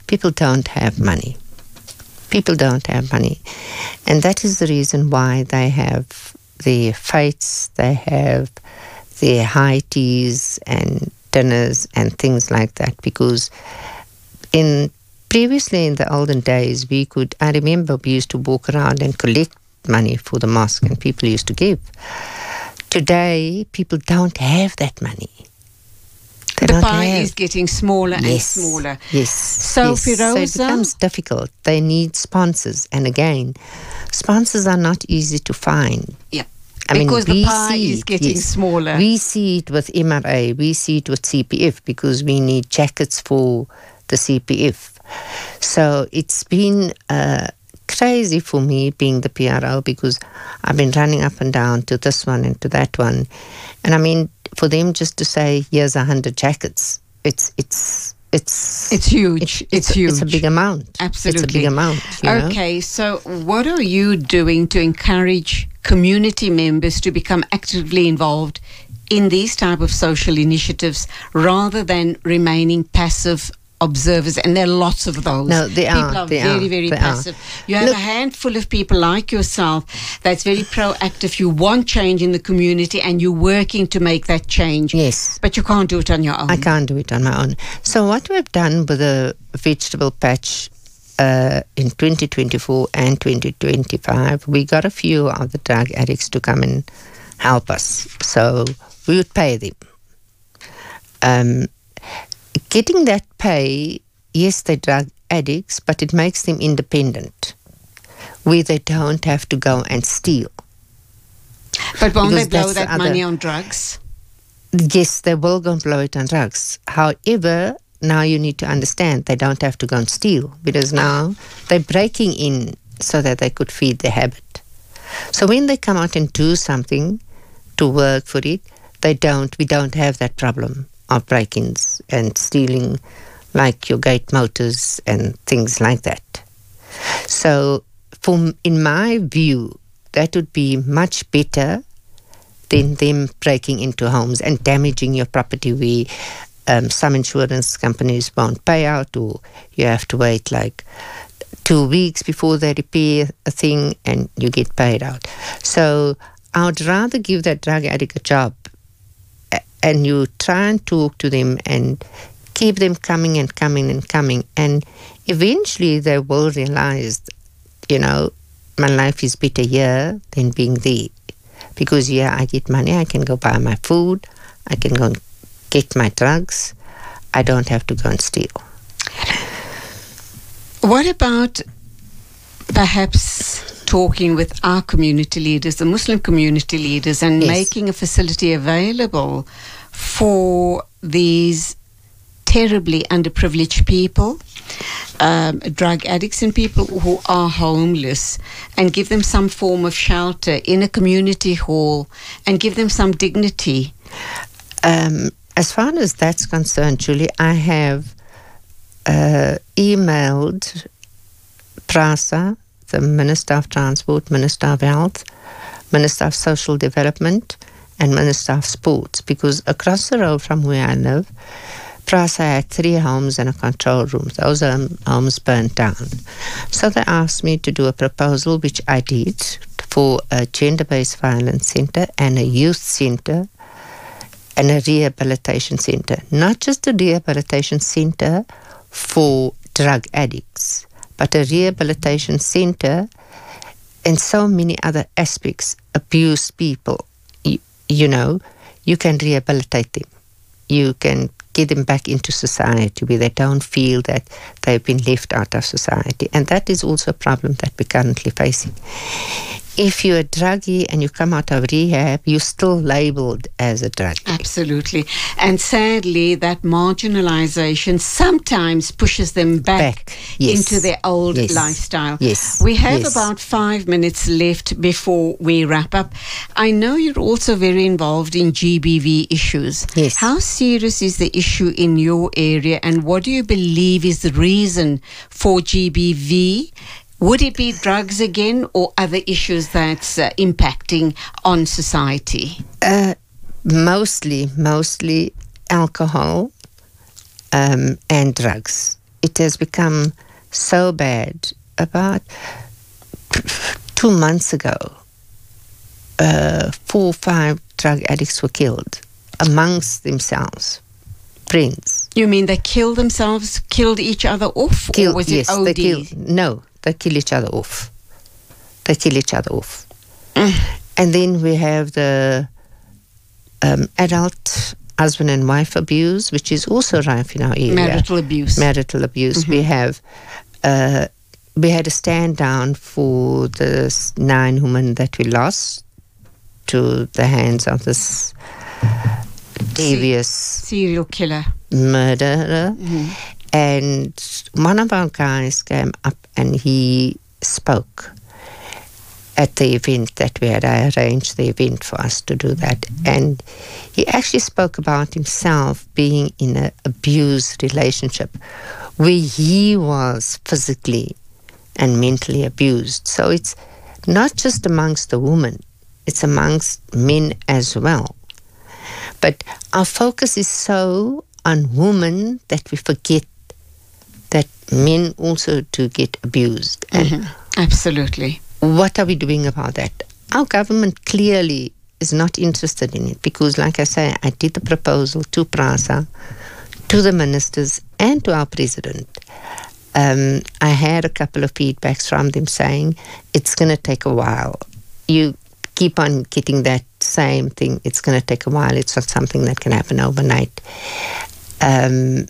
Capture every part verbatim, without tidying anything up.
people don't have money. People don't have money. And that is the reason why they have their fetes, they have their high teas and dinners and things like that, because in previously in the olden days, we could, I remember we used to walk around and collect money for the mosque, and people used to give. Today, people don't have that money. They the don't pie have. is getting smaller Yes. and smaller. Yes. So, yes. Firoza, So it becomes difficult. They need sponsors. And again, sponsors are not easy to find. Yeah. I because mean, the we pie see is it, getting yes. smaller. We see it with M R A, we see it with C P F, because we need jackets for the C P F. So it's been uh, crazy for me being the P R O, because I've been running up and down to this one and to that one. And I mean, for them just to say, here's a hundred jackets, it's it's it's It's huge. It's, It's, it's, a, huge. it's a big amount. Absolutely. It's a big amount. You Okay, know? so what are you doing to encourage community members to become actively involved in these type of social initiatives rather than remaining passive observers? And there are lots of those. No, they people are. are They very, are, very they passive. are. You have Look, a handful of people like yourself that's very proactive. You want change in the community and you're working to make that change. yes. But you can't do it on your own. I can't do it on my own. So what we've done with the vegetable patch uh, in twenty twenty-four and twenty twenty-five, we got a few of the drug addicts to come and help us. So we would pay them. Um, getting that pay, yes, they're drug addicts, but it makes them independent, where they don't have to go and steal. But won't they Because blow that's the that money other- on drugs? Yes, they will go and blow it on drugs. However, now you need to understand they don't have to go and steal, because now they're breaking in so that they could feed the habit. So when they come out and do something to work for it, they don't, we don't have that problem of break-ins and stealing like your gate motors and things like that. So from, in my view, that would be much better than them breaking into homes and damaging your property where um, some insurance companies won't pay out, or you have to wait like two weeks before they repair a thing and you get paid out. So I would rather give that drug addict a job, a- and you try and talk to them and keep them coming and coming and coming, and eventually they will realize, you know, my life is better here than being there. Because here I get money, I can go buy my food, I can go and get my drugs, I don't have to go and steal. What about perhaps talking with our community leaders, the Muslim community leaders, and Yes. making a facility available for these terribly underprivileged people, um, drug addicts and people who are homeless, and give them some form of shelter in a community hall and give them some dignity? Um, as far as that's concerned, Julie, I have uh, emailed PRASA, the Minister of Transport, Minister of Health, Minister of Social Development, and Minister of Sports, because across the road from where I live, PRASA had three homes and a control room. Those um, homes burnt down. So they asked me to do a proposal, which I did, for a gender-based violence centre and a youth centre and a rehabilitation centre. Not just a rehabilitation centre for drug addicts, but a rehabilitation centre in so many other aspects. Abused people, you, you know, you can rehabilitate them. You can get them back into society where they don't feel that they've been left out of society. And that is also a problem that we're currently facing. If you're a druggie and you come out of rehab, you're still labelled as a druggie. Absolutely. And sadly, that marginalisation sometimes pushes them back, Back, yes. into their old Yes. lifestyle. Yes. We have Yes. about five minutes left before we wrap up. I know you're also very involved in G B V issues. Yes. How serious is the issue in your area, and what do you believe is the reason for G B V? Would it be drugs again, or other issues that's uh, impacting on society? Uh, mostly, mostly alcohol um, and drugs. it has become so bad. About two months ago, uh, four or five drug addicts were killed amongst themselves, friends. You mean they killed themselves, killed each other off? Kill, or was yes, it O D? They kill, no, they kill each other off. They kill each other off. Mm. And then we have the um, adult husband and wife abuse, which is also rife in our area. Marital abuse. Marital abuse. Mm-hmm. We have, uh, we had a stand down for the nine women that we lost to the hands of this devious serial killer murderer. Mm-hmm. And one of our guys came up and he spoke at the event that we had. I arranged the event for us to do that. And he actually spoke about himself being in an abused relationship where he was physically and mentally abused. So it's not just amongst the women, it's amongst men as well. But our focus is so on women that we forget that men also do get abused. And mm-hmm. Absolutely. What are we doing about that? Our government clearly is not interested in it because, like I say, I did the proposal to PRASA, to the ministers and to our president. Um, I had a couple of feedbacks from them saying it's going to take a while. You keep on getting that same thing. It's going to take a while. It's not something that can happen overnight. Um,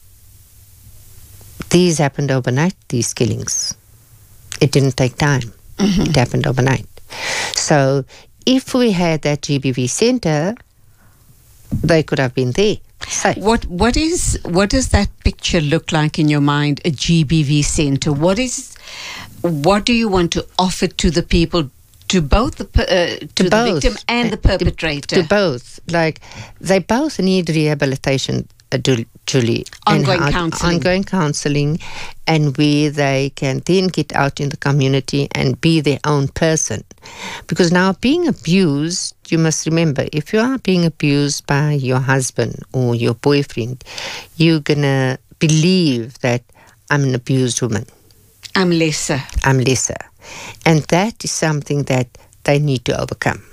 these happened overnight, these killings. It didn't take time. Mm-hmm. It happened overnight. So if we had that G B V centre, they could have been there. Safe. What what is what does that picture look like in your mind? A G B V centre. What is what do you want to offer to the people, to both the uh, to, to the both. victim and the perpetrator? To, to both. Like they both need rehabilitation. Uh, Julie, ongoing and counselling. Ongoing counselling, and where they can then get out in the community and be their own person. Because now being abused, you must remember, if you are being abused by your husband or your boyfriend, you're going to believe that I'm an abused woman. I'm lesser. I'm lesser. And that is something that they need to overcome,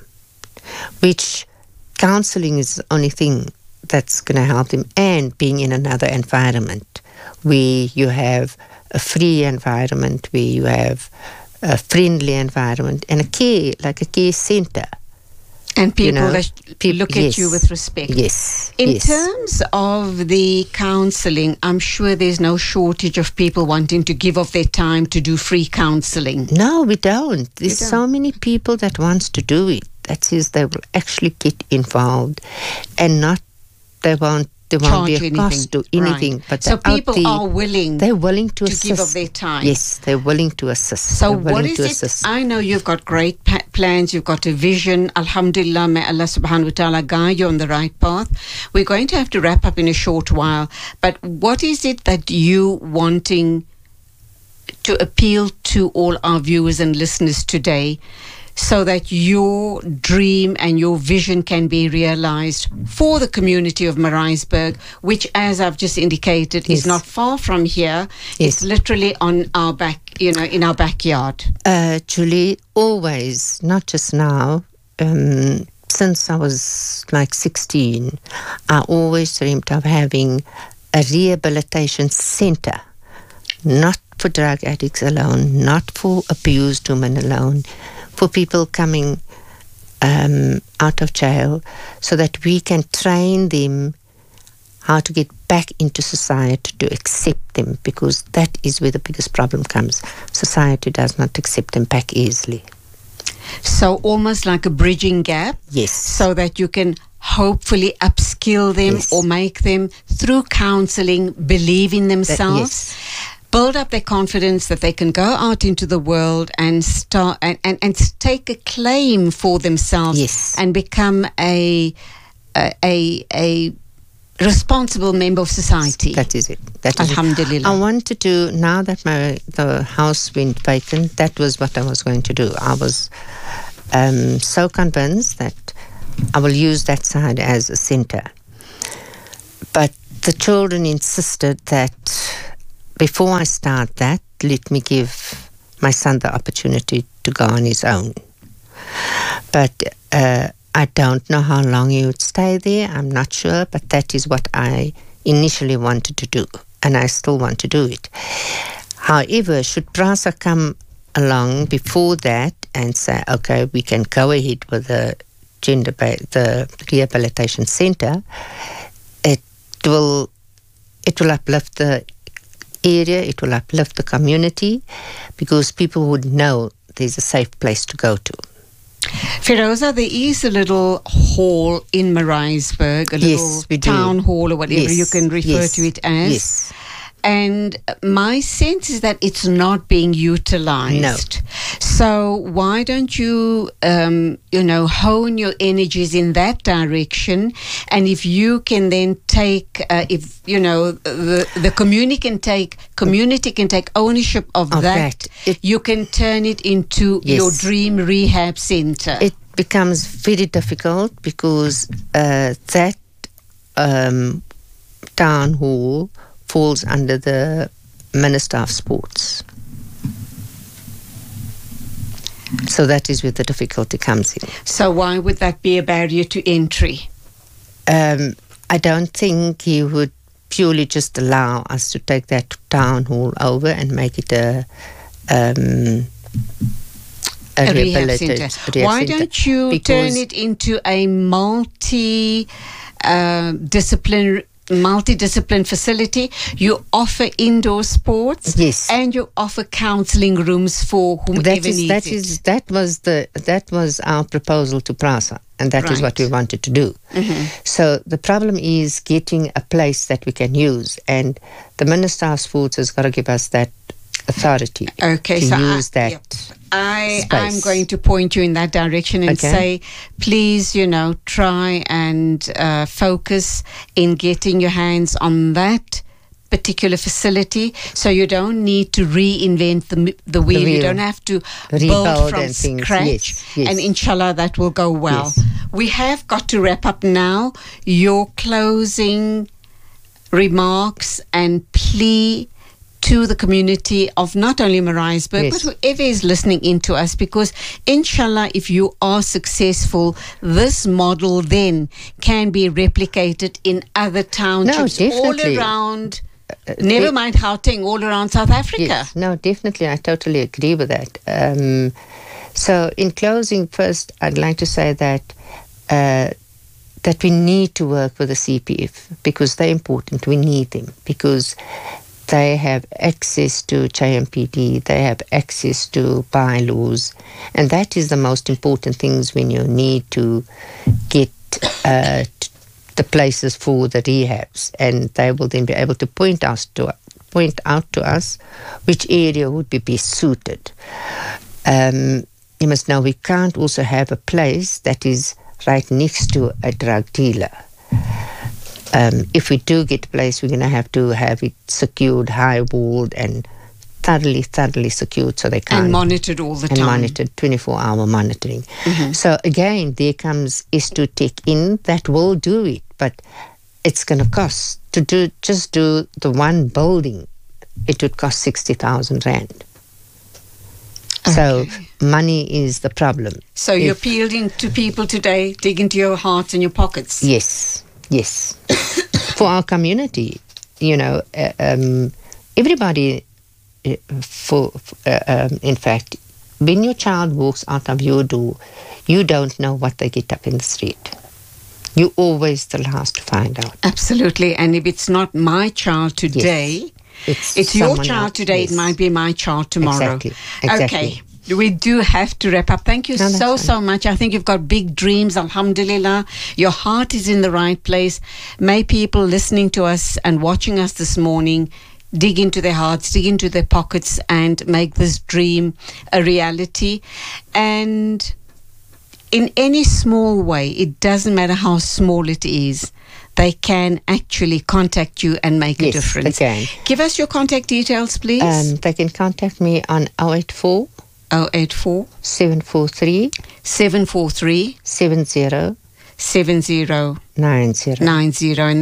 which counselling is the only thing that's going to help them, and being in another environment where you have a free environment, where you have a friendly environment, and a care, like a care centre. And people you know, that pe- look yes, at you with respect. Yes. In yes. terms of the counselling, I'm sure there's no shortage of people wanting to give of their time to do free counselling. No, we don't. There's don't. so many people that wants to do it. That says they will actually get involved and not They won't. There won't Charge be a anything. cost to anything. Right. But so people there, are willing. They're willing to, to assist. give of their time. Yes, they're willing to assist. So they're what is it? Assist. I know you've got great pa- plans. You've got a vision. Alhamdulillah, may Allah subhanahu wa ta'ala guide you on the right path. We're going to have to wrap up in a short while. But what is it that you wanting to appeal to all our viewers and listeners today, so that your dream and your vision can be realized for the community of Maritzburg, which, as I've just indicated, yes. is not far from here. Yes. It's literally on our back, you know, in our backyard. Uh, Julie, always, not just now, um, since I was like sixteen, I always dreamed of having a rehabilitation centre, not for drug addicts alone, not for abused women alone, for people coming um, out of jail, so that we can train them how to get back into society, to accept them, because that is where the biggest problem comes. Society does not accept them back easily. So almost like a bridging gap? Yes. So that you can hopefully upskill them yes. or make them, through counselling, believe in themselves. That, yes. Build up their confidence that they can go out into the world and start and, and, and take a claim for themselves yes. and become a, a a a responsible member of society. That is it. That is Alhamdulillah. It. I wanted to, now that my the house went vacant, that was what I was going to do. I was um, so convinced that I will use that side as a centre. But the children insisted that before I start that, let me give my son the opportunity to go on his own. But uh, I don't know how long he would stay there. I'm not sure, but that is what I initially wanted to do, and I still want to do it. However, should PRASA come along before that and say, okay, we can go ahead with the gender ba- the rehabilitation center, it will it will uplift the area, it will uplift the community, because people would know there's a safe place to go to. Firoza, there is a little hall in Maritzburg, a Yes, we little do. town hall or whatever Yes, you can refer yes, to it as. yes. And my sense is that it's not being utilized. No. So why don't you, um, you know, hone your energies in that direction? And if you can then take, uh, if you know, the the community can take community can take ownership of, Of that, that. It- you can turn it into Yes. your dream rehab center. It becomes very difficult because uh, that um, town hall falls under the Minister of Sports. So that is where the difficulty comes in. So why would that be a barrier to entry? Um, I don't think he would purely just allow us to take that town hall over and make it a um, a, A rehab rehabilita- center. rehab Why center. don't you Because- turn it into a multi uh, discipline multidiscipline facility? You offer indoor sports, Yes. and you offer counseling rooms for whomever That is needs that it. is that was the that was our proposal to PRASA, and that is what we Right. wanted to do. So the problem is getting a place that we can use, and the Minister of Sports has got to give us that authority Okay, to so I- use that. yep. I space. I'm going to point you in that direction and Okay. say, please, you know, try and uh, focus in getting your hands on that particular facility, so you don't need to reinvent the m- the wheel. You wheel. don't have to Rebuild build from and things. scratch. Yes, yes. And inshallah, that will go well. Yes. We have got to wrap up now. Your closing remarks and plea to the community of not only Maritzburg, Yes. but whoever is listening in to us, because inshallah, if you are successful, this model then can be replicated in other townships all definitely. around, never it- mind Gauteng, all around South Africa. Yes, no, definitely, I totally agree with that. Um, so, in closing, first, I'd like to say that uh, that we need to work with the C P F because they're important. We need them because they have access to J M P D, they have access to bylaws, and that is the most important things when you need to get uh, t- the places for the rehabs, and they will then be able to point us to point out to us which area would be best suited. Um, you must know we can't also have a place that is right next to a drug dealer. Um, if we do get a place, we're going to have to have it secured, high-walled, and thoroughly, thoroughly secured so they can't... And monitored all the and time. monitored, twenty-four hour monitoring. So again, there comes S two Tech in that will do it, but it's going to cost. To do just do the one building, it would cost sixty thousand rand. So Okay. money is the problem. So you're If- appealing to people today, dig into your hearts and your pockets. Yes, yes. For our community, you know, uh, um, everybody, uh, for uh, um, in fact, when your child walks out of your door, you don't know what they get up in the street. You're always the last to find out. Absolutely. And if it's not my child today, It's, it's your someone child else, today, yes. it might be my child tomorrow. Exactly, exactly. Okay. We do have to wrap up. Thank you No, that's so, fine. so much. I think you've got big dreams, alhamdulillah. Your heart is in the right place. May people listening to us and watching us this morning dig into their hearts, dig into their pockets, and make this dream a reality. And in any small way, it doesn't matter how small it is, they can actually contact you and make a Yes, difference. they can. Give us your contact details, please. Um, they can contact me on oh eight four, oh eight four, seven four three, seven four three, seven zero seven zero nine zero. nine zero. And that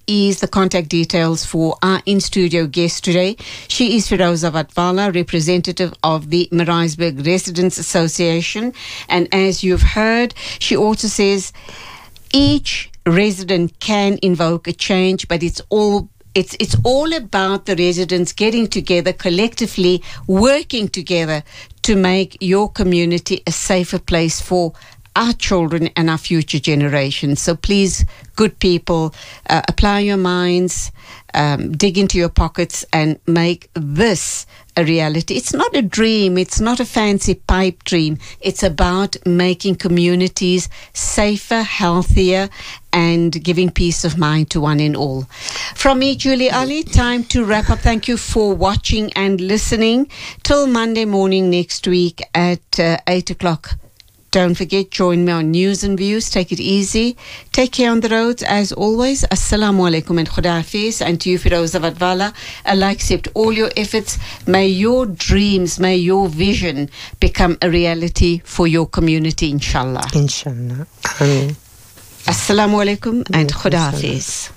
is the contact details for our in-studio guest today. She is Firoza Vatvala, representative of the Maritzburg Residents Association. And as you've heard, she also says each resident can invoke a change, but it's all It's it's all about the residents getting together collectively, working together to make your community a safer place for our children and our future generations. So please, good people, uh, apply your minds, um, dig into your pockets and make this a reality. It's not a dream. It's not a fancy pipe dream. It's about making communities safer, healthier, and giving peace of mind to one and all. From me, Julie Ali, time to wrap up. Thank you for watching and listening. Till Monday morning next week at uh, eight o'clock. Don't forget, join me on News and Views. Take it easy. Take care on the roads. As always, Assalamu alaikum and Khuda Hafiz. And to you, Firoza Vatvala, Allah accept all your efforts. May your dreams, may your vision become a reality for your community, inshallah. Inshallah. Ameen. Assalamu alaikum and Khuda Hafiz.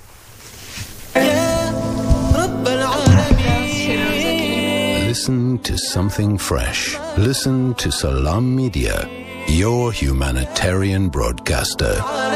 Listen to something fresh. Listen to Salam Media, your humanitarian broadcaster.